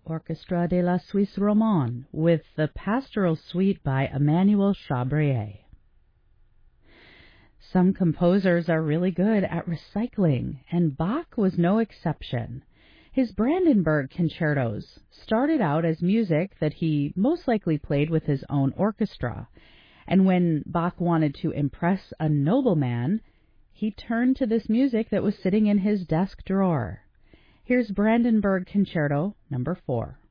Orchestra de la Suisse Romande with the Pastoral Suite by Emmanuel Chabrier. Some composers are really good at recycling, and Bach was no exception. His Brandenburg concertos started out as music that he most likely played with his own orchestra, and when Bach wanted to impress a nobleman, he turned to this music that was sitting in his desk drawer. Here's Brandenburg Concerto No. 4.